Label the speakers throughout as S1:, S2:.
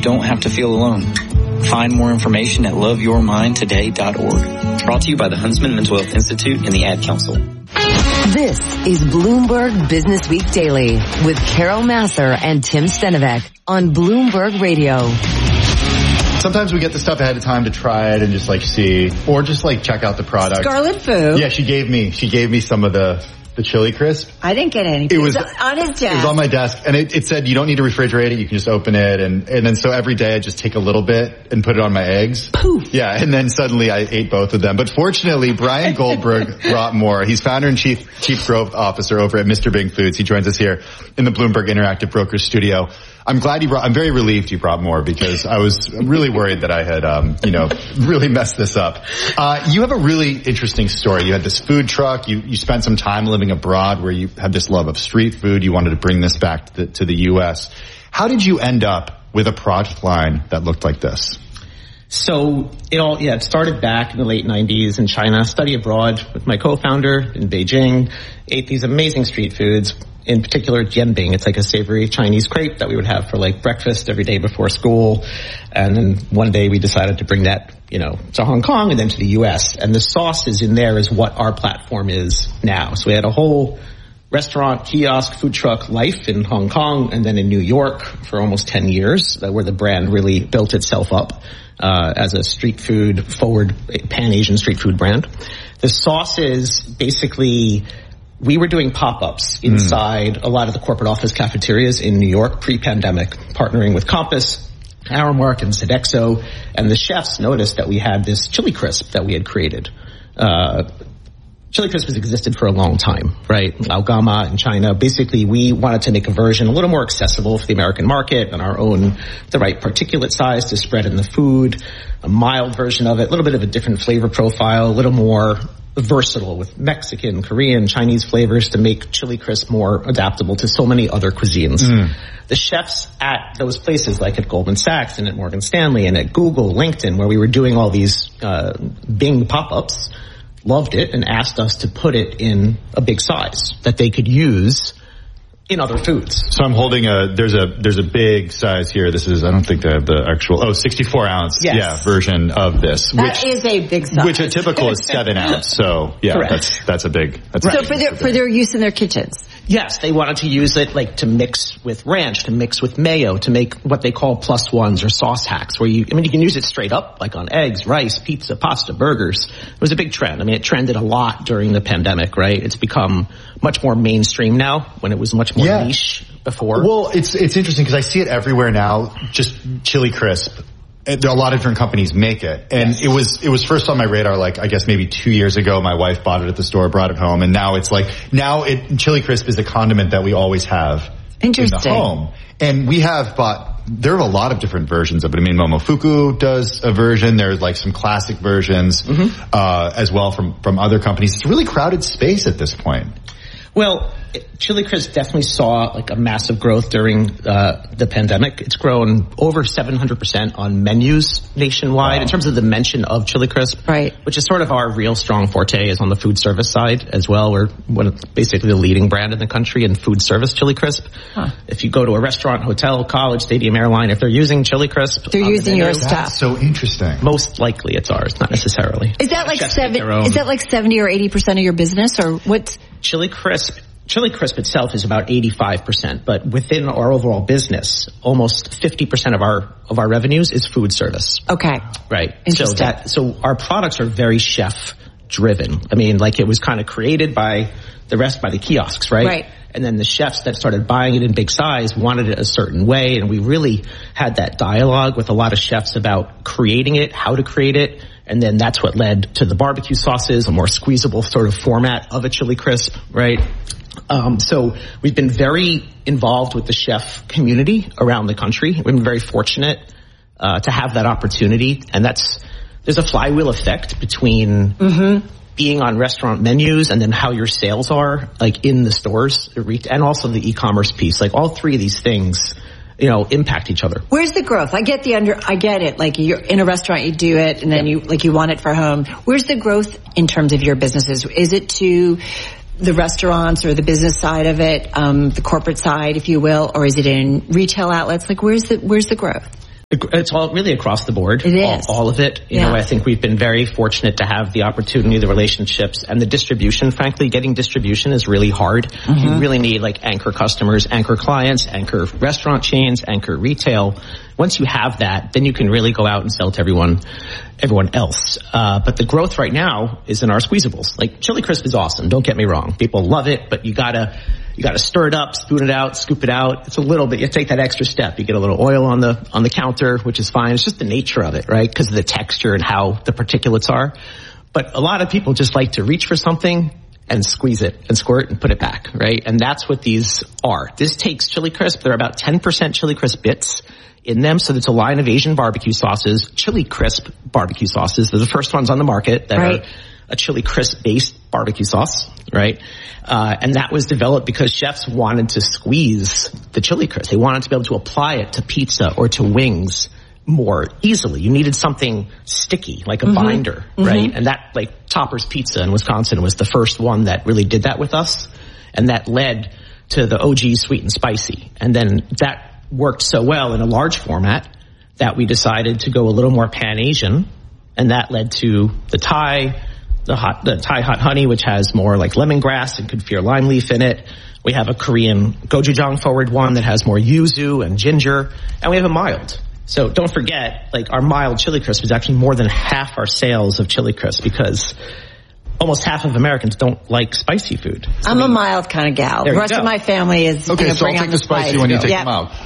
S1: don't have to feel alone. Find more information at loveyourmindtoday.org. Brought to you by the Huntsman Mental Health Institute and the Ad Council.
S2: This is Bloomberg Business Week Daily with Carol Massar and Tim Stenivek on Bloomberg Radio.
S3: Sometimes we get the stuff ahead of time to try it and just like see, or just like check out the product.
S4: Scarlet Fu.
S3: Yeah, she gave me some of the chili crisp.
S4: I didn't get any.
S3: It was
S4: on his desk.
S3: It was on my desk, and it said you don't need to refrigerate it. You can just open it, and then so every day I just take a little bit and put it on my eggs.
S4: Poof.
S3: Yeah, and then suddenly I ate both of them. But fortunately, Brian Goldberg brought more. He's founder and chief growth officer over at Mr. Bing Foods. He joins us here in the Bloomberg Interactive Brokers studio. I'm very relieved you brought more because I was really worried that I had, really messed this up. You have a really interesting story. You had this food truck. You spent some time living abroad where you had this love of street food. You wanted to bring this back to the U.S. How did you end up with a product line that looked like this?
S5: So it started back in the late 90s in China. Study abroad with my co-founder in Beijing. Ate these amazing street foods. In particular, jianbing. It's like a savory Chinese crepe that we would have for like breakfast every day before school. And then one day we decided to bring that, to Hong Kong and then to the U.S. And the sauces in there is what our platform is now. So we had a whole restaurant, kiosk, food truck life in Hong Kong and then in New York for almost 10 years, where the brand really built itself up as a street food forward, pan-Asian street food brand. The sauces basically... We were doing pop-ups inside a lot of the corporate office cafeterias in New York pre-pandemic, partnering with Compass, Aramark, and Sodexo. And the chefs noticed that we had this chili crisp that we had created. Chili crisp has existed for a long time, right? Laogama in China. Basically, we wanted to make a version a little more accessible for the American market and the right particulate size to spread in the food, a mild version of it, a little bit of a different flavor profile, a little more versatile with Mexican, Korean, Chinese flavors to make chili crisp more adaptable to so many other cuisines. The chefs at those places like at Goldman Sachs and at Morgan Stanley and at Google, LinkedIn, where we were doing all these Bing pop-ups, loved it and asked us to put it in a big size that they could use in other foods.
S3: So I'm holding there's a big size here. This is, I don't think they have the actual, 64 ounce, version of this.
S4: That is a big size.
S3: Which a typical is 7 ounce. So that's a big,
S4: so for their use in their kitchens.
S5: Yes, they wanted to use it like to mix with ranch, to mix with mayo, to make what they call plus ones or sauce hacks, where you can use it straight up, like on eggs, rice, pizza, pasta, burgers. It was a big trend. It trended a lot during the pandemic, right? It's become much more mainstream now when it was much more niche before.
S3: Well, it's interesting because I see it everywhere now, just chili crisp. There are a lot of different companies make it. And it was first on my radar, like, I guess maybe 2 years ago. My wife bought it at the store, brought it home. And now chili crisp is a condiment that we always have in the home. And there are a lot of different versions of it. Momofuku does a version. There's like some classic versions, as well from other companies. It's a really crowded space at this point.
S5: Well, chili crisp definitely saw like a massive growth during the pandemic. It's grown over 700% on menus nationwide in terms of the mention of chili crisp,
S4: right?
S5: Which is sort of our real strong forte is on the food service side as well. We're basically the leading brand in the country in food service chili crisp. If you go to a restaurant, hotel, college, stadium, airline, if they're using chili crisp,
S4: they're using your stuff.
S3: That's so interesting.
S5: Most likely it's ours, not necessarily.
S4: Is that like 70 or 80% of your business, or what's
S5: chili crisp? Chili crisp itself is about 85%, but within our overall business, almost 50% of our revenues is food service.
S4: Okay.
S5: Right. So our products are very chef driven. It was kind of created by the kiosks, right?
S4: Right.
S5: And then the chefs that started buying it in big size wanted it a certain way, and we really had that dialogue with a lot of chefs about creating it, how to create it, and then that's what led to the barbecue sauces, a more squeezable sort of format of a chili crisp, right? So we've been very involved with the chef community around the country. We've been very fortunate to have that opportunity, and there's a flywheel effect between being on restaurant menus and then how your sales are like in the stores, and also the e-commerce piece. Like all three of these things, impact each other.
S4: Where's the growth? I get it. Like you're in a restaurant, you do it, and then you want it for home. Where's the growth in terms of your businesses? Is it to the restaurants or the business side of it, the corporate side, if you will, or is it in retail outlets? Like where's the growth?
S5: It's all really across the board.
S4: It is.
S5: All of it. You know, I think we've been very fortunate to have the opportunity, the relationships, and the distribution. Frankly, getting distribution is really hard. You really need like anchor customers, anchor clients, anchor restaurant chains, anchor retail. Once you have that, then you can really go out and sell to everyone else. But the growth right now is in our squeezables. Like Chili Crisp is awesome. Don't get me wrong. People love it, but you gotta stir it up, spoon it out, scoop it out. It's a little bit, you take that extra step. You get a little oil on the counter, which is fine. It's just the nature of it, right? Because of the texture and how the particulates are. But a lot of people just like to reach for something and squeeze it and squirt and put it back, right? And that's what these are. This takes Chili Crisp. There are about 10% Chili Crisp bits in them. So it's a line of Asian barbecue sauces, Chili Crisp barbecue sauces. They're the first ones on the market that are a Chili Crisp based barbecue sauce, right? And that was developed because chefs wanted to squeeze the Chili Crisp. They wanted to be able to apply it to pizza or to wings more easily. You needed something sticky, like a binder, right? And that, like Topper's Pizza in Wisconsin was the first one that really did that with us. And that led to the OG Sweet and Spicy. And then that worked so well in a large format that we decided to go a little more Pan-Asian. And that led to the Thai hot honey, which has more like lemongrass and kaffir lime leaf in it. We have a Korean gochujang forward one that has more yuzu and ginger. And we have a mild. So don't forget, like our mild Chili Crisp is actually more than half our sales of Chili Crisp because almost half of Americans don't like spicy food. So
S4: I'm a mild kind of gal. The rest of my family is
S3: okay. So I'll take the spicy when you take them out.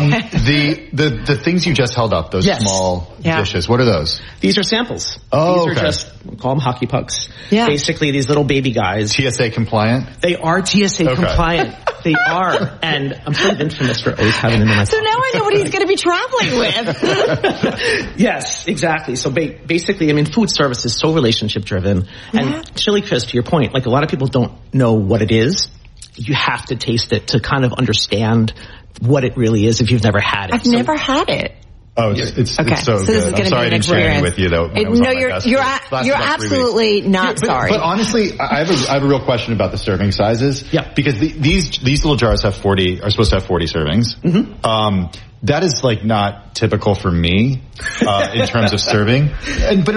S3: The things you just held up, those small dishes. What are those?
S5: These are samples.
S3: Oh,
S5: these are just, we call them hockey pucks.
S4: Yeah.
S5: Basically, these little baby guys.
S3: TSA compliant.
S5: They are TSA compliant. They are, and I'm sort of infamous for always having them in my
S4: So now I know what he's going to be traveling with.
S5: Yes, exactly. So basically, I mean, food service is so relationship driven. And Chili Crisp, to your point, like a lot of people don't know what it is. You have to taste it to kind of understand what it really is if you've never had it.
S4: I've never had it.
S3: Oh, it's so good. I'm sorry I didn't share any with you though.
S4: No, you're absolutely not sorry.
S3: But honestly, I have a real question about the serving sizes.
S5: Yeah.
S3: Because these little jars are supposed to have 40 servings. That is like not typical for me in terms of serving. But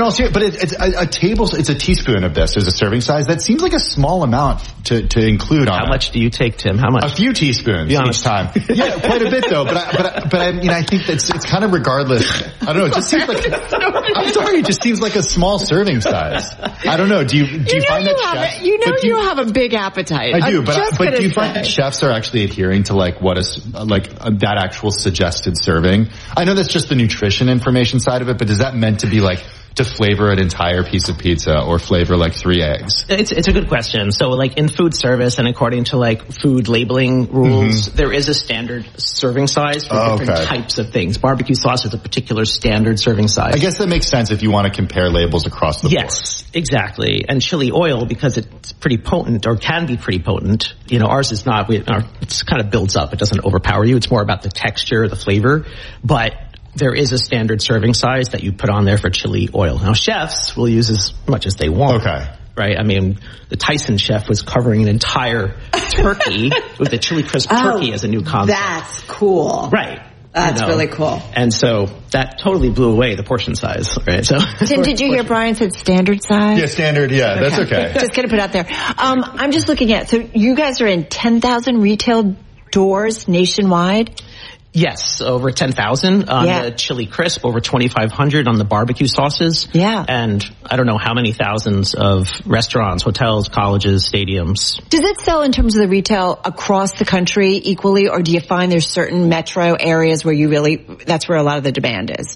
S3: it's a teaspoon of this as a serving size. That seems like a small amount to include on.
S5: How much do you take, Tim? How much?
S3: A few teaspoons each time. Yeah, quite a bit though. But I mean, I think it's kind of regardless. I don't know. It just seems like I'm sorry. It just seems like a small serving size. I don't know. Do you find that chefs?
S4: You have a big appetite.
S3: I do, but do you find that chefs are actually adhering to like what is like that actual suggested serving? I know that's just the nutrition information side of it, but is that meant to be like to flavor an entire piece of pizza or flavor like 3 eggs?
S5: It's a good question. So like in food service and according to like food labeling rules, there is a standard serving size for different types of things. Barbecue sauce is a particular standard serving size.
S3: I guess that makes sense if you want to compare labels across the board.
S5: Yes, exactly. And chili oil, because it's pretty potent or can be pretty potent, you know, ours is not. It kind of builds up. It doesn't overpower you. It's more about the texture, the flavor. But there is a standard serving size that you put on there for chili oil. Now, chefs will use as much as they want.
S3: Okay.
S5: Right? I mean, the Tyson chef was covering an entire turkey with a Chili Crisp turkey as a new concept.
S4: That's cool.
S5: Right.
S4: That's really cool.
S5: And so that totally blew away the portion size, right? So
S4: Tim, did you hear Brian said standard size?
S3: Yeah, standard. Yeah, that's okay.
S4: Just going to put it out there. I'm just looking at, so you guys are in 10,000 retail doors nationwide?
S5: Yes, over 10,000 on the Chili Crisp, over 2,500 on the barbecue sauces.
S4: Yeah.
S5: And I don't know how many thousands of restaurants, hotels, colleges, stadiums.
S4: Does it sell in terms of the retail across the country equally, or do you find there's certain metro areas where that's where a lot of the demand is?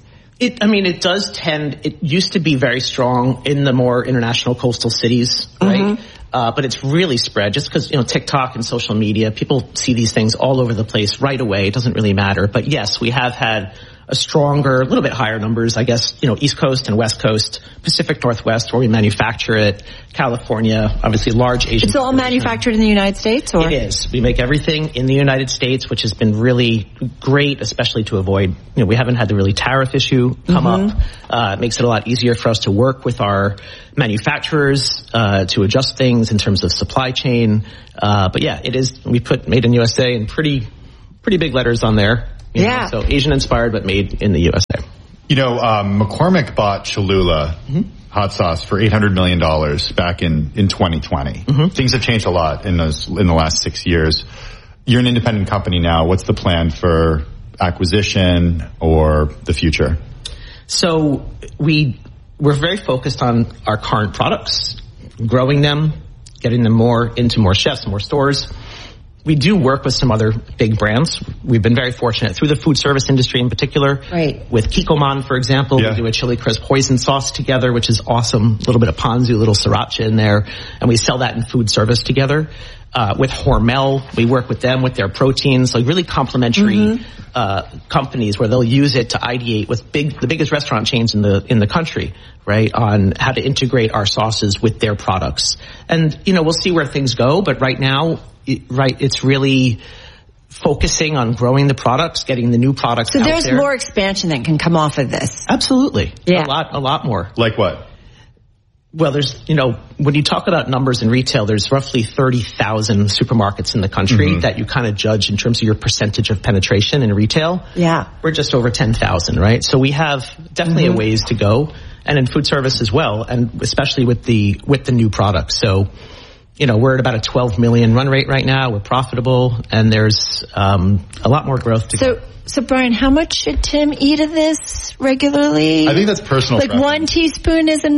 S5: It does tend, it used to be very strong in the more international coastal cities, right? But it's really spread just because, TikTok and social media, people see these things all over the place right away. It doesn't really matter. But yes, we have had a stronger, a little bit higher numbers, I guess, East Coast and West Coast, Pacific Northwest where we manufacture it, California, obviously large Asian.
S4: It's all manufactured in the United States, or?
S5: It is. We make everything in the United States, which has been really great, especially to avoid, we haven't had the really tariff issue come up. It makes it a lot easier for us to work with our manufacturers, to adjust things in terms of supply chain. But yeah, it is, we put made in USA in pretty big letters on there.
S4: Yeah.
S5: So Asian inspired, but made in the USA.
S3: McCormick bought Cholula hot sauce for $800 million back in 2020. Things have changed a lot in the last 6 years. You're an independent company now. What's the plan for acquisition or the future?
S5: So we're very focused on our current products, growing them, getting them into more chefs, more stores. We do work with some other big brands. We've been very fortunate through the food service industry in particular.
S4: Right.
S5: With Kikkoman, for example, we do a chili crisp hoisin sauce together, which is awesome. A little bit of ponzu, a little sriracha in there. And we sell that in food service together. With Hormel, we work with them with their proteins, like really complementary companies where they'll use it to ideate with the biggest restaurant chains in the country, right, on how to integrate our sauces with their products. And, we'll see where things go, but right now, it's really focusing on growing the products, getting the new products out there.
S4: So there's more expansion that can come off of this.
S5: Absolutely.
S4: Yeah.
S5: A lot more.
S3: Like what?
S5: Well, there's, when you talk about numbers in retail, there's roughly 30,000 supermarkets in the country that you kind of judge in terms of your percentage of penetration in retail.
S4: Yeah.
S5: We're just over 10,000, right? So we have definitely a ways to go, and in food service as well, and especially with the new products. So, we're at about a 12 million run rate right now. We're profitable, and there's a lot more growth to go.
S4: So Brian, how much should Tim eat of this regularly?
S3: I think that's personal.
S4: Like
S3: preference.
S4: 1 teaspoon is a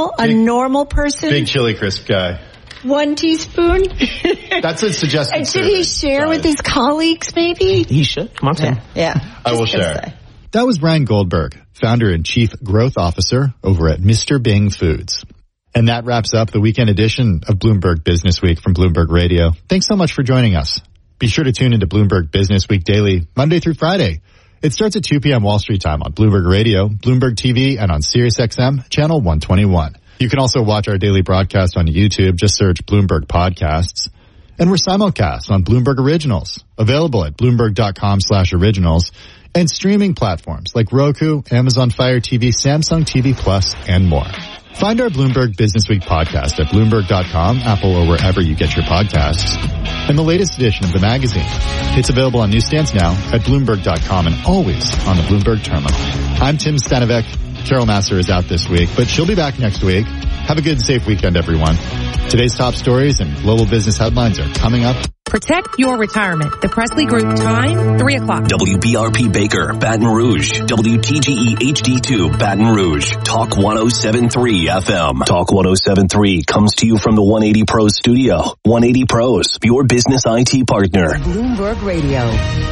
S4: normal person?
S3: Big chili crisp guy.
S4: 1 teaspoon?
S3: That's a suggestion.
S4: And should he share with his colleagues, maybe?
S5: He should. Come on, Tim.
S4: Yeah.
S3: I will share. That was Brian Goldberg, founder and chief growth officer over at Mr. Bing Foods. And that wraps up the weekend edition of Bloomberg Business Week from Bloomberg Radio. Thanks so much for joining us. Be sure to tune into Bloomberg Business Week Daily, Monday through Friday. It starts at 2 p.m. Wall Street time on Bloomberg Radio, Bloomberg TV, and on SiriusXM, channel 121. You can also watch our daily broadcast on YouTube. Just search Bloomberg Podcasts. And we're simulcast on Bloomberg Originals, available at Bloomberg.com/originals, and streaming platforms like Roku, Amazon Fire TV, Samsung TV Plus, and more. Find our Bloomberg Business Week podcast at Bloomberg.com, Apple, or wherever you get your podcasts. And the latest edition of the magazine. It's available on newsstands now at Bloomberg.com and always on the Bloomberg terminal. I'm Tim Stenovec. Carol Massar is out this week, but she'll be back next week. Have a good and safe weekend, everyone. Today's top stories and global business headlines are coming up.
S6: Protect your retirement. The Presley Group time, 3 o'clock.
S7: WBRP Baker, Baton Rouge. WTGE HD2, Baton Rouge. Talk 107.3 FM. Talk 107.3 comes to you from the 180 Pros studio. 180 Pros, your business IT partner.
S2: Bloomberg Radio.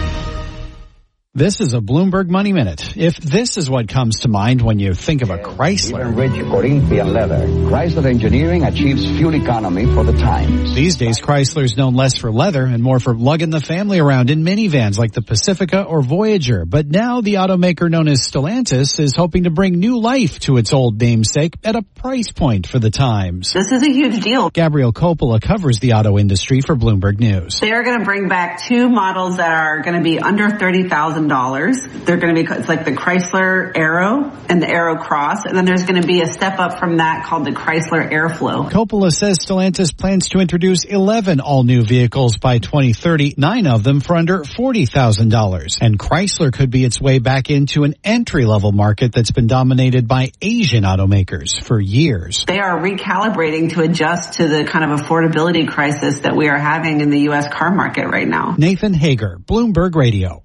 S8: This is a Bloomberg Money Minute. If this is what comes to mind when you think of a Chrysler.
S9: Rich Corinthian leather. Chrysler Engineering achieves fuel economy for the times.
S8: These days, Chrysler's known less for leather and more for lugging the family around in minivans like the Pacifica or Voyager. But now the automaker known as Stellantis is hoping to bring new life to its old namesake at a price point for the times.
S10: This is a huge deal.
S8: Gabrielle Coppola covers the auto industry for Bloomberg News.
S10: They're going to bring back 2 models that are going to be under $30,000. They're going to be, it's like the Chrysler Aero and the Aero Cross, and then there's going to be a step up from that called the Chrysler Airflow.
S8: Coppola says Stellantis plans to introduce 11 all-new vehicles by 2030, 9 of them for under $40,000. And Chrysler could be its way back into an entry-level market that's been dominated by Asian automakers for years.
S10: They are recalibrating to adjust to the kind of affordability crisis that we are having in the U.S. car market right now.
S8: Nathan Hager, Bloomberg Radio.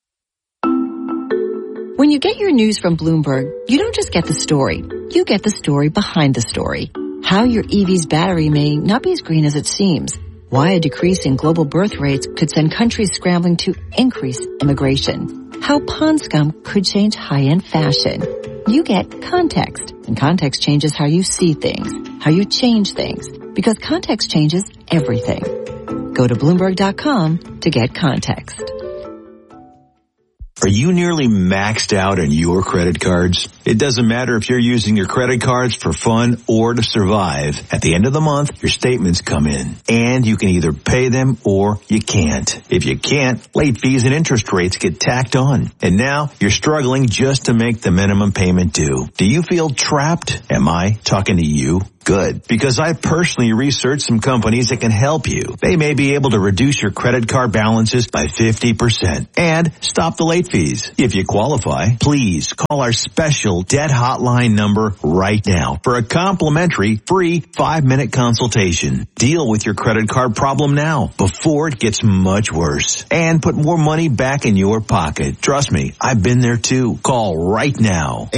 S2: When you get your news from Bloomberg, you don't just get the story. You get the story behind the story. How your EV's battery may not be as green as it seems. Why a decrease in global birth rates could send countries scrambling to increase immigration. How pond scum could change high-end fashion. You get context, and context changes how you see things, how you change things, because context changes everything. Go to Bloomberg.com to get context.
S7: Are you nearly maxed out on your credit cards?
S11: It doesn't matter if you're using your credit cards for fun or to survive. At the end of the month, your statements come in, and you can either pay them or you can't. If you can't, late fees and interest rates get tacked on. And now you're struggling just to make the minimum payment due. Do you feel trapped? Am I talking to you? Good, because I personally researched some companies that can help you. They may be able to reduce your credit card balances by 50% and stop the late fees. If you qualify, please call our special debt hotline number right now for a complimentary free 5-minute consultation. Deal with your credit card problem now before it gets much worse and put more money back in your pocket. Trust me, I've been there too. Call right now.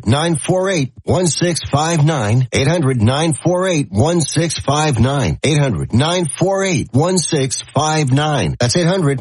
S12: 800-948-1659. 800-948-1659. 800-948-1659. That's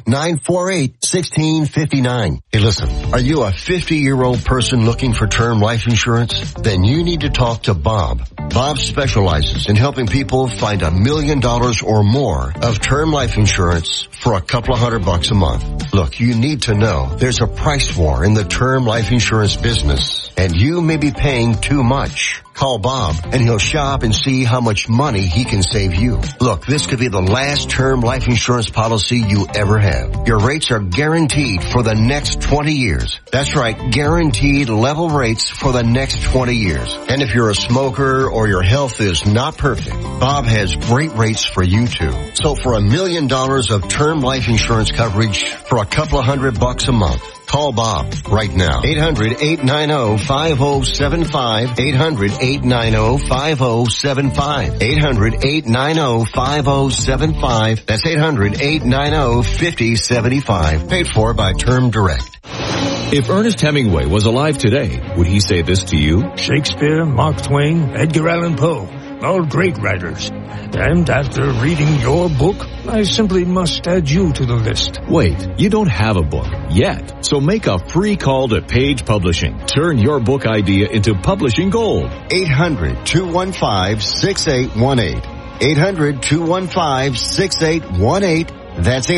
S12: 800-948-1659. Hey, listen, are you a 50-year-old person looking for term life insurance? Then you need to talk to Bob. Bob specializes in helping people find $1 million or more of term life insurance for a couple of $100 a month. Look, you need to know there's a price war in the term life insurance business, and you may be paying too much. Call Bob, and he'll shop and see how much money he can save you. Look, this could be the last term life insurance policy you ever have. Your rates are guaranteed for the next 20 years. That's right, guaranteed level rates for the next 20 years. And if you're a smoker or your health is not perfect, Bob has great rates for you too. So for $1 million of term life insurance coverage for a couple of $100 a month, call Bob right now. 800-890-5075. 800-890-5075. 800-890-5075. That's 800-890-5075. Paid for by Term Direct.
S13: If Ernest Hemingway was alive today, would he say this to you?
S14: Shakespeare, Mark Twain, Edgar Allan Poe, all great writers. And after reading your book, I simply must add you to the list.
S13: Wait, you don't have a book yet. So make a free call to Page Publishing. Turn your book idea into publishing gold.
S12: 800-215-6818. 800-215-6818. That's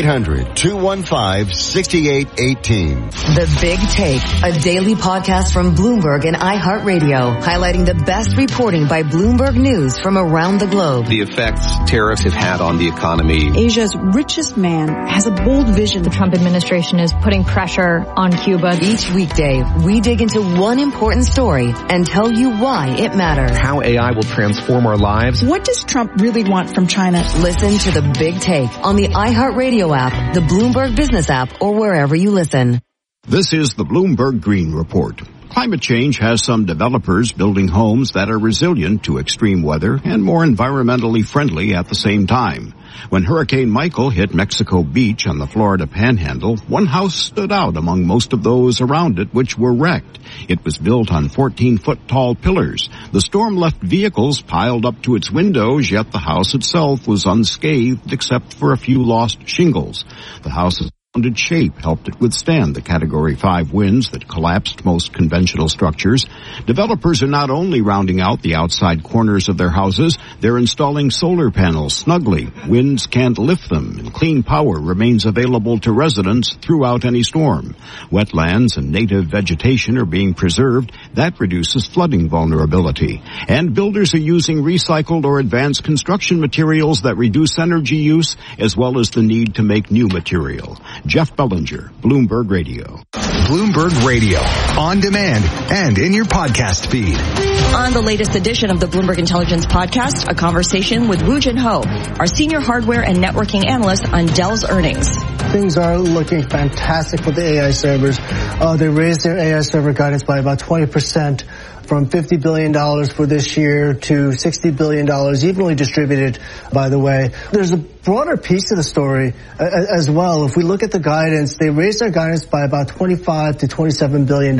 S12: 800-215-6818.
S15: The Big Take, a daily podcast from Bloomberg and iHeartRadio, highlighting the best reporting by Bloomberg News from around the globe.
S16: The effects tariffs have had on the economy.
S17: Asia's richest man has a bold vision.
S18: The Trump administration is putting pressure on Cuba.
S15: Each weekday, we dig into one important story and tell you why it matters.
S16: How AI will transform our lives.
S17: What does Trump really want from China?
S15: Listen to The Big Take on the iHeartRadio app, the Bloomberg Business app, or wherever you listen.
S19: This is the Bloomberg Green Report. Climate change has some developers building homes that are resilient to extreme weather and more environmentally friendly at the same time. When Hurricane Michael hit Mexico Beach on the Florida Panhandle, one house stood out among most of those around it which were wrecked. It was built on 14-foot-tall pillars. The storm left vehicles piled up to its windows, yet the house itself was unscathed except for a few lost shingles. The house's rounded shape helped it withstand the Category 5 winds that collapsed most conventional structures. Developers are not only rounding out the outside corners of their houses, they're installing solar panels snugly. Winds can't lift them, and clean power remains available to residents throughout any storm. Wetlands and native vegetation are being preserved. That reduces flooding vulnerability. And builders are using recycled or advanced construction materials that reduce energy use, as well as the need to make new material. Jeff Bellinger, Bloomberg Radio.
S20: Bloomberg Radio, on demand and in your podcast feed.
S21: On the latest edition of the Bloomberg Intelligence Podcast, a conversation with Woo Jin Ho, our senior hardware and networking analyst on Dell's earnings.
S22: Things are looking fantastic with the AI servers. They raised their AI server guidance by about 20%. From $50 billion for this year to $60 billion, evenly distributed, by the way. There's a broader piece of the story as well. If we look at the guidance, they raised their guidance by about $25 to $27 billion.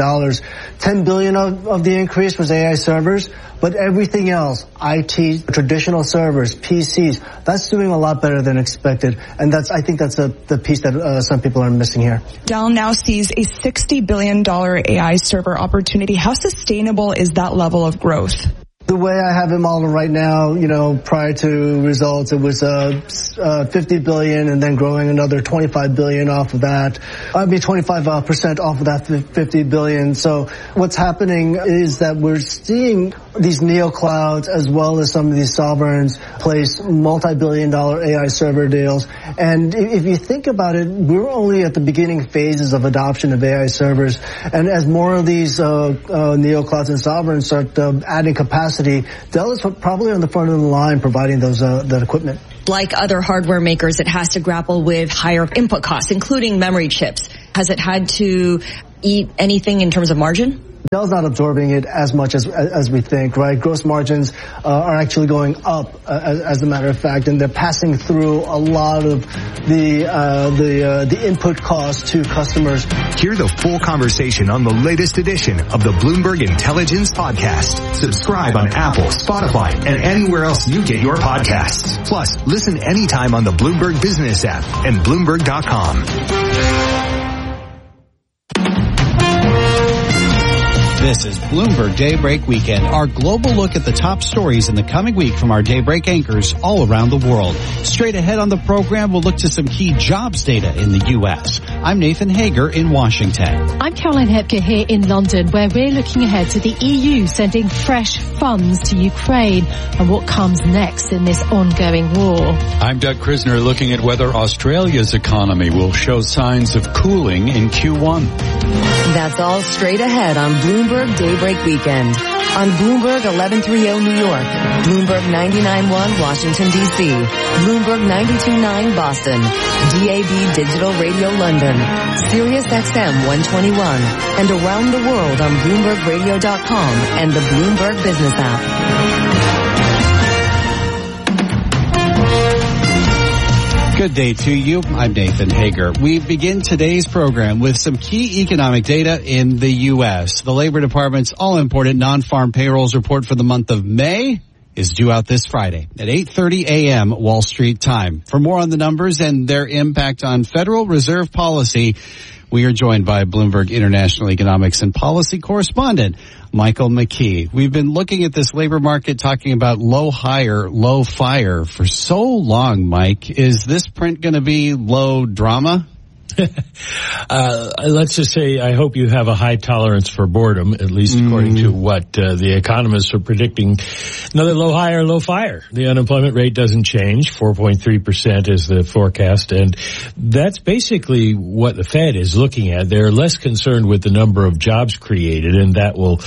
S22: $10 billion of the increase was AI servers, but everything else, IT, traditional servers, PCs, that's doing a lot better than expected. And I think that's the piece that some people are missing here.
S23: Dell now sees a $60 billion AI server opportunity. How sustainable is that level of growth?
S22: The way I have it modeled right now, prior to results, it was 50 billion and then growing another 25 billion off of that. 25% off of that 50 billion. So what's happening is that we're seeing these neoclouds as well as some of these sovereigns place multi-billion-dollar AI server deals. And if you think about it, we're only at the beginning phases of adoption of AI servers. And as more of these neoclouds and sovereigns start adding capacity, Dell is probably on the front of the line providing that equipment.
S21: Like other hardware makers, it has to grapple with higher input costs, including memory chips. Has it had to eat anything in terms of margin?
S22: Dell's not absorbing it as much as we think, right? Gross margins are actually going up, as a matter of fact, and they're passing through a lot of the input costs to customers.
S20: Hear the full conversation on the latest edition of the Bloomberg Intelligence Podcast. Subscribe on Apple, Spotify, and anywhere else you get your podcasts. Plus, listen anytime on the Bloomberg Business app and Bloomberg.com.
S8: This is Bloomberg Daybreak Weekend, our global look at the top stories in the coming week from our Daybreak anchors all around the world. Straight ahead on the program, we'll look to some key jobs data in the U.S. I'm Nathan Hager in Washington.
S1: I'm Caroline Hepker here in London, where we're looking ahead to the EU sending fresh funds to Ukraine and what comes next in this ongoing war.
S5: I'm Doug Krisner, looking at whether Australia's economy will show signs of cooling in Q1.
S15: That's all straight ahead on Bloomberg Daybreak Weekend. On Bloomberg 1130 New York, Bloomberg 99.1 Washington, D.C., Bloomberg 92.9 Boston, DAB Digital Radio London, Sirius XM 121, and around the world on BloombergRadio.com and the Bloomberg Business app.
S8: Good day to you. I'm Nathan Hager. We begin today's program with some key economic data in the U.S. The Labor Department's all-important non-farm payrolls report for the month of May is due out this Friday at 8:30 a.m. Wall Street time. For more on the numbers and their impact on Federal Reserve policy, we are joined by Bloomberg International Economics and Policy correspondent Michael McKee. We've been looking at this labor market, talking about low hire, low fire for so long, Mike. Is this print going to be low drama?
S23: Let's just say I hope you have a high tolerance for boredom, at least according to what the economists are predicting. Another low hire, low fire. The unemployment rate doesn't change. 4.3% is the forecast, and that's basically what the Fed is looking at. They're less concerned with the number of jobs created, and that will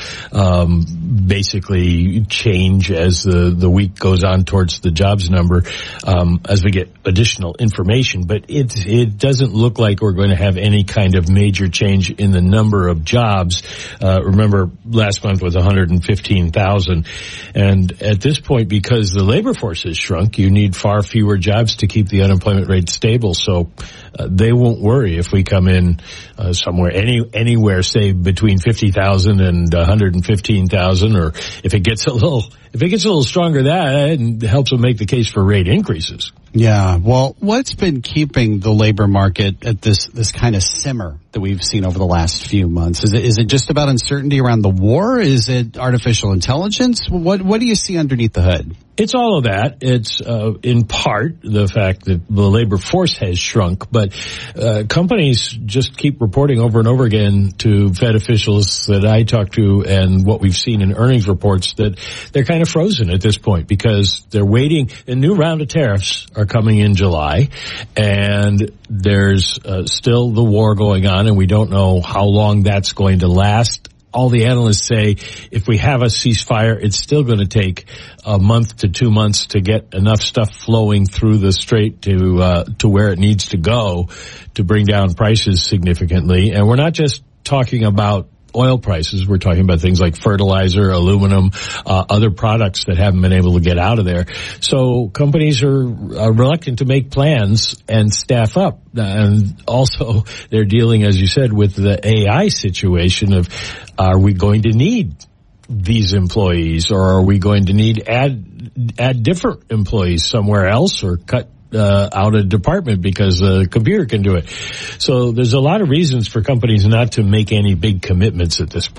S23: basically change as the week goes on towards the jobs number as we get additional information. But it doesn't look like we're going to have any kind of major change in the number of jobs. Remember, last month was 115,000. And at this point, because the labor force has shrunk, you need far fewer jobs to keep the unemployment rate stable. So they won't worry if we come in somewhere, anywhere, say, between 50,000 and 115,000, or if it gets a little stronger, that helps them make the case for rate increases.
S8: Yeah, well, what's been keeping the labor market at this kind of simmer that we've seen over the last few months? Is it just about uncertainty around the war? Is it artificial intelligence? What do you see underneath the hood?
S23: It's all of that. It's in part the fact that the labor force has shrunk, but companies just keep reporting over and over again to Fed officials that I talk to, and what we've seen in earnings reports, that they're kind of frozen at this point because they're waiting. A new round of tariffs are coming in July, and there's still the war going on, and we don't know how long that's going to last. All the analysts say if we have a ceasefire, it's still going to take a month to 2 months to get enough stuff flowing through the strait to where it needs to go to bring down prices significantly. And we're not just talking about oil prices. We're talking about things like fertilizer, aluminum, other products that haven't been able to get out of there. So companies are reluctant to make plans and staff up. And also they're dealing, as you said, with the AI situation of, are we going to need these employees, or are we going to need add different employees somewhere else, or cut out a department because a computer can do it. So there's a lot of reasons for companies not to make any big commitments at this point.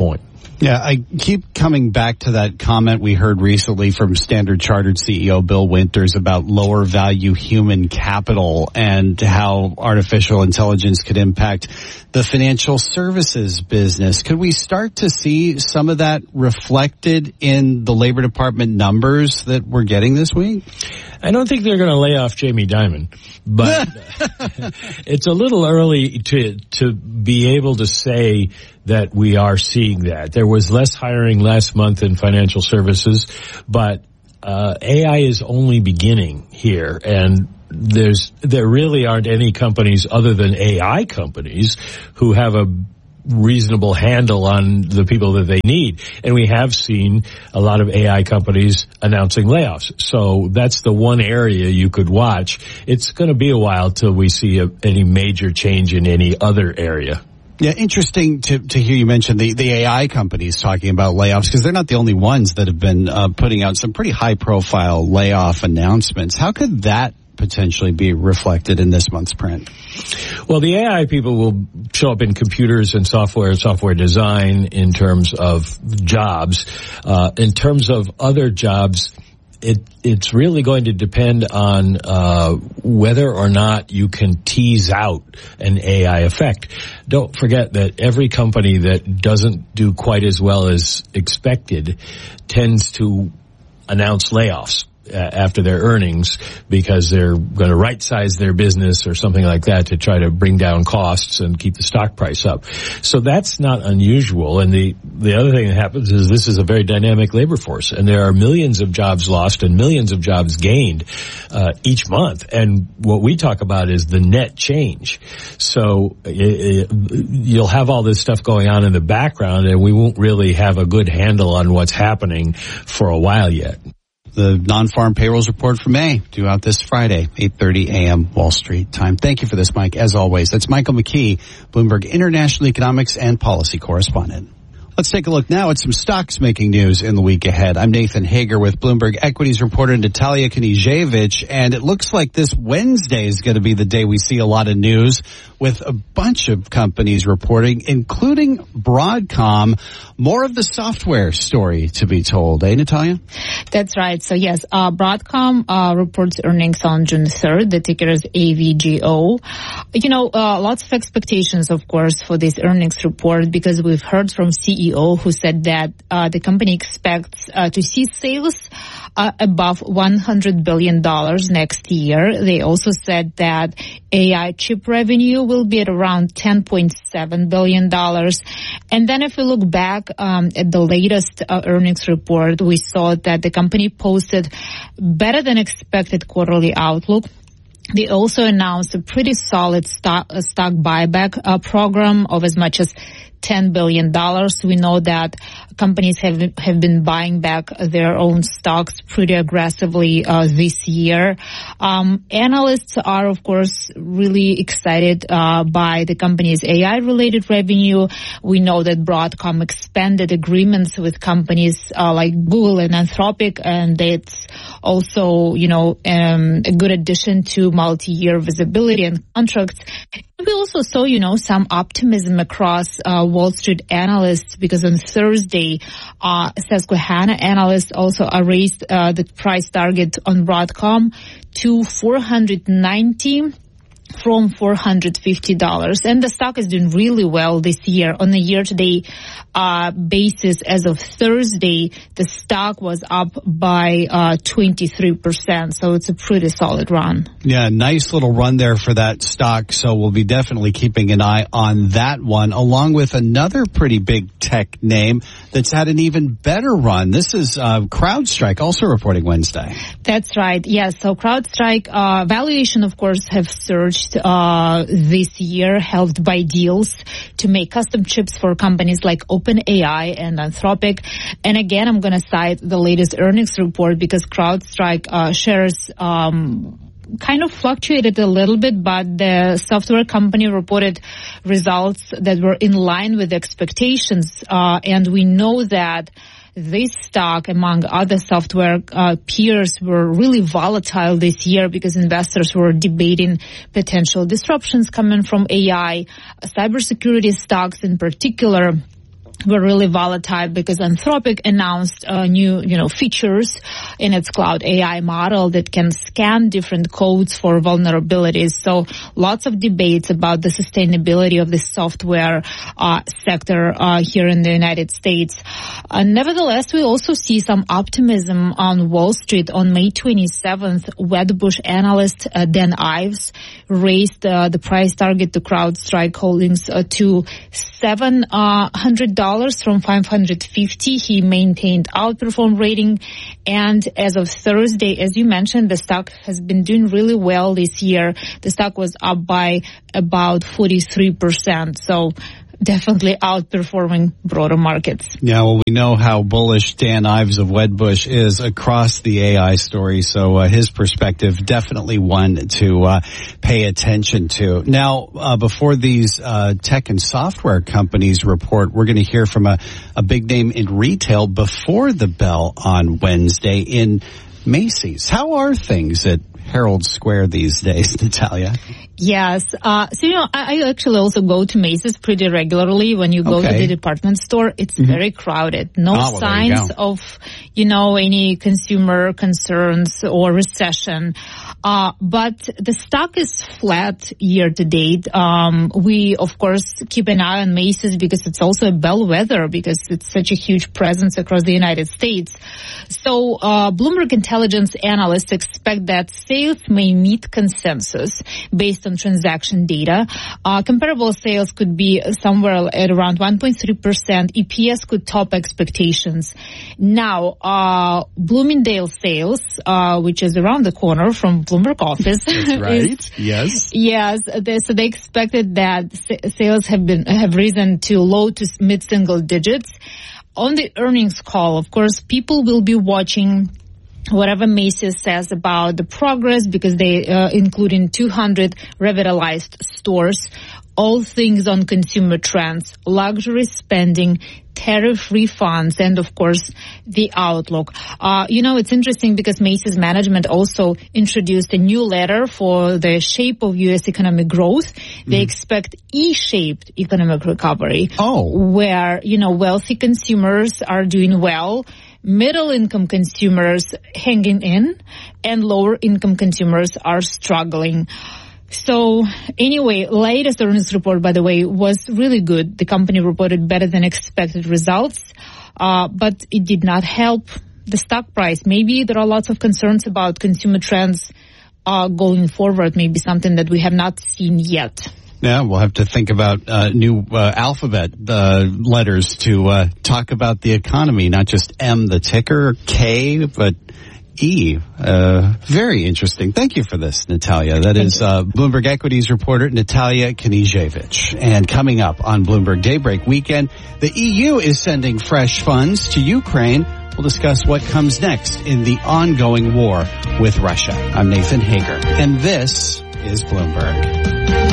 S8: Yeah, I keep coming back to that comment we heard recently from Standard Chartered CEO Bill Winters about lower value human capital and how artificial intelligence could impact the financial services business. Could we start to see some of that reflected in the Labor Department numbers that we're getting this week?
S23: I don't think they're going to lay off Jamie Dimon, but it's a little early to be able to say that we are seeing that. There was less hiring last month in financial services, but AI is only beginning here, and there really aren't any companies other than AI companies who have a reasonable handle on the people that they need. And we have seen a lot of AI companies announcing layoffs. So that's the one area you could watch. It's going to be a while till we see any major change in any other area.
S8: Yeah, interesting to hear you mention the AI companies talking about layoffs, because they're not the only ones that have been putting out some pretty high-profile layoff announcements. How could that potentially be reflected in this month's print?
S23: Well, the AI people will show up in computers and software design in terms of jobs. In terms of other jobs, it's really going to depend on whether or not you can tease out an AI effect. Don't forget that every company that doesn't do quite as well as expected tends to announce layoffs after their earnings, because they're going to right-size their business or something like that to try to bring down costs and keep the stock price up. So that's not unusual. And the other thing that happens is this is a very dynamic labor force, and there are millions of jobs lost and millions of jobs gained each month. And what we talk about is the net change. So you'll have all this stuff going on in the background, and we won't really have a good handle on what's happening for a while yet.
S8: The non-farm payrolls report for May due out this Friday, 8:30 a.m. Wall Street time. Thank you for this, Mike. As always, that's Michael McKee, Bloomberg International Economics and Policy Correspondent. Let's take a look now at some stocks making news in the week ahead. I'm Nathan Hager with Bloomberg Equities reporter Natalia Kniziewicz, and it looks like this Wednesday is going to be the day we see a lot of news with a bunch of companies reporting, including Broadcom. More of the software story to be told, eh, Natalia?
S3: That's right. So yes, Broadcom reports earnings on June 3rd. The ticker is AVGO. Lots of expectations, of course, for this earnings report, because we've heard from CEO who said that the company expects to see sales above $100 billion next year. They also said that AI chip revenue will be at around $10.7 billion. And then if we look back at the latest earnings report, we saw that the company posted better than expected quarterly outlook. They also announced a pretty solid stock buyback program of as much as $10 billion. We know that companies have been buying back their own stocks pretty aggressively this year. Analysts are, of course, really excited by the company's AI-related revenue. We know that Broadcom expanded agreements with companies like Google and Anthropic, and it's also, a good addition to multi-year visibility and contracts. We also saw, some optimism across Wall Street analysts, because on Thursday, Susquehanna analysts also raised the price target on Broadcom to $490 from $450. And the stock is doing really well this year. On a year-to-date basis, as of Thursday, the stock was up by 23%. So it's a pretty solid run.
S8: Yeah, nice little run there for that stock. So we'll be definitely keeping an eye on that one, along with another pretty big tech name that's had an even better run. This is CrowdStrike, also reporting Wednesday.
S3: That's right. Yes. So CrowdStrike valuation, of course, have surged this year, helped by deals to make custom chips for companies like OpenAI and Anthropic. And again, I'm going to cite the latest earnings report, because CrowdStrike shares kind of fluctuated a little bit, but the software company reported results that were in line with expectations. And we know that this stock, among other software peers, were really volatile this year because investors were debating potential disruptions coming from AI. Cybersecurity stocks in particular were really volatile because Anthropic announced new, features in its cloud AI model that can scan different codes for vulnerabilities. So lots of debates about the sustainability of the software sector here in the United States. Nevertheless, we also see some optimism on Wall Street. On May 27th, Wedbush analyst Dan Ives raised the price target to CrowdStrike Holdings to $700 from $550. He maintained outperform rating, and as of Thursday, as you mentioned, the stock has been doing really well this year. The stock was up by about 43%. So definitely outperforming broader markets.
S8: Yeah, well, we know how bullish Dan Ives of Wedbush is across the AI story, so his perspective definitely one to pay attention to. Now, before these tech and software companies report, we're going to hear from a big name in retail before the bell on Wednesday in Macy's. How are things at Herald Square these days, Natalia?
S3: Yes. So, I actually also go to Macy's pretty regularly. When you go to the department store, it's very crowded. No signs of, any consumer concerns or recession. But the stock is flat year to date. We, of course, keep an eye on Macy's because it's also a bellwether because it's such a huge presence across the United States. So, Bloomberg Intelligence analysts expect that sales may meet consensus based on transaction data. Comparable sales could be somewhere at around 1.3%. EPS could top expectations. Now, Bloomingdale sales, which is around the corner from Bloomberg office.
S8: That's right. Yes.
S3: Yes. So they expected that sales have risen to low to mid-single digits. On the earnings call, of course, people will be watching whatever Macy's says about the progress because they including 200 revitalized stores, all things on consumer trends, luxury spending, tariff refunds, and of course the outlook. It's interesting because Macy's management also introduced a new letter for the shape of U.S. economic growth. They expect E-shaped economic recovery. Where, wealthy consumers are doing well, middle-income consumers hanging in, and lower-income consumers are struggling. So anyway, latest earnings report, by the way, was really good. The company reported better than expected results, but it did not help the stock price. Maybe there are lots of concerns about consumer trends going forward, maybe something that we have not seen yet.
S8: Yeah, we'll have to think about new alphabet letters to talk about the economy, not just M, the ticker, K, but E. Very interesting. Thank you for this, Natalia. That is Bloomberg Equities reporter Natalia Knežević. And coming up on Bloomberg Daybreak Weekend, the EU is sending fresh funds to Ukraine. We'll discuss what comes next in the ongoing war with Russia. I'm Nathan Hager, and this is Bloomberg.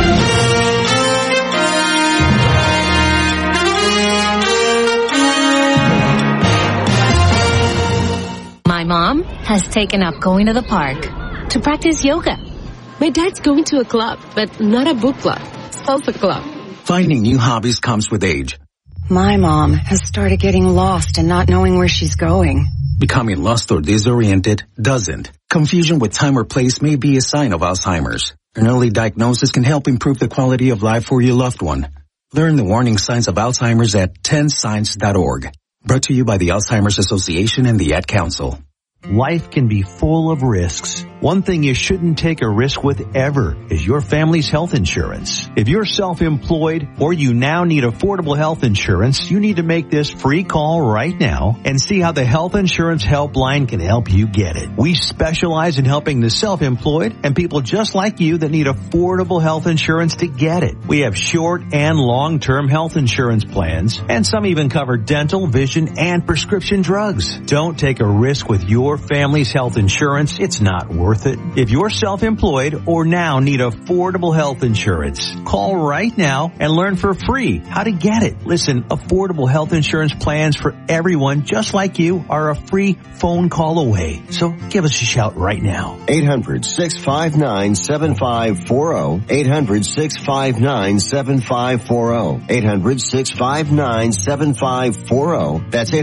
S4: My mom has taken up going to the park to practice yoga.
S6: My dad's going to a club, but not a book club, salsa club.
S9: Finding new hobbies comes with age.
S24: My mom has started getting lost and not knowing where she's going.
S9: Becoming lost or disoriented doesn't. Confusion with time or place may be a sign of Alzheimer's. An early diagnosis can help improve the quality of life for your loved one. Learn the warning signs of Alzheimer's at 10signs.org. Brought to you by the Alzheimer's Association and the Ad Council.
S11: Life can be full of risks. One thing you shouldn't take a risk with ever is your family's health insurance. If you're self-employed or you now need affordable health insurance, you need to make this free call right now and see how the Health Insurance Helpline can help you get it. We specialize in helping the self-employed and people just like you that need affordable health insurance to get it. We have short and long-term health insurance plans, and some even cover dental, vision, and prescription drugs. Don't take a risk with your family's health insurance. It's not worth worth it. If you're self-employed or now need affordable health insurance, call right now and learn for free how to get it. Listen, affordable health insurance plans for everyone just like you are a free phone call away. So give us a shout right now.
S12: 800-659-7540. 800-659-7540. 800-659-7540. That's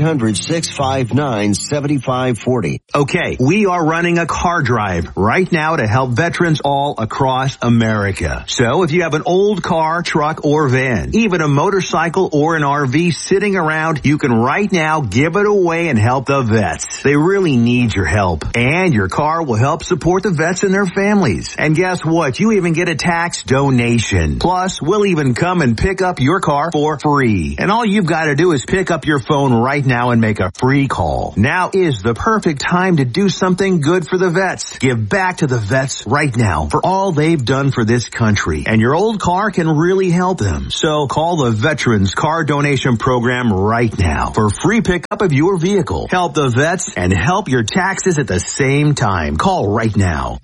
S12: 800-659-7540.
S11: Okay, we are running a car drive right now to help veterans all across America. So if you have an old car, truck, or van, even a motorcycle or an RV sitting around, you can right now give it away and help the vets. They really need your help. And your car will help support the vets and their families. And guess what? You even get a tax donation. Plus, we'll even come and pick up your car for free. And all you've got to do is pick up your phone right now and make a free call. Now is the perfect time to do something good for the vets. Give back to the vets right now for all they've done for this country. And your old car can really help them. So call the Veterans Car Donation Program right now for free pickup of your vehicle. Help the vets and help your taxes at the same time. Call right now.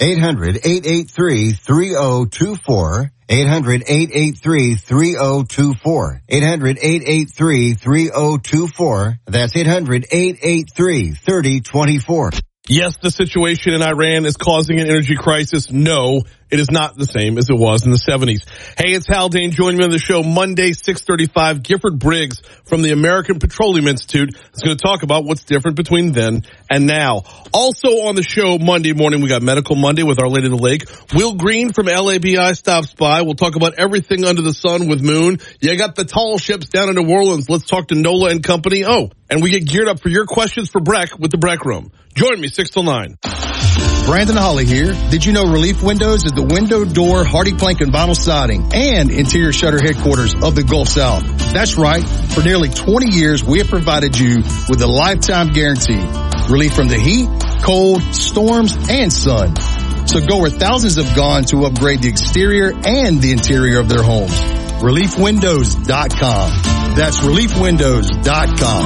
S12: 800-883-3024. 800-883-3024. 800-883-3024. That's 800-883-3024.
S2: Yes, the situation in Iran is causing an energy crisis. No, it is not the same as it was in the 70s. Hey, it's Haldane. Joining me on the show Monday, 6:35. Gifford Briggs from the American Petroleum Institute is going to talk about what's different between then and now. Also on the show Monday morning, we got Medical Monday with Our Lady of the Lake. Will Green from LABI stops by. We'll talk about everything under the sun with Moon. You got the tall ships down in New Orleans. Let's talk to Nola and company. Oh, and we get geared up for your questions for Breck with the Breck Room. Join me 6 till 9.
S7: Brandon Holly here. Did you know Relief Windows is the window, door, hardy plank, and vinyl siding and interior shutter headquarters of the Gulf South? That's right. For nearly 20 years, we have provided you with a lifetime guarantee. Relief from the heat, cold, storms, and sun. So go where thousands have gone to upgrade the exterior and the interior of their homes. ReliefWindows.com. That's ReliefWindows.com.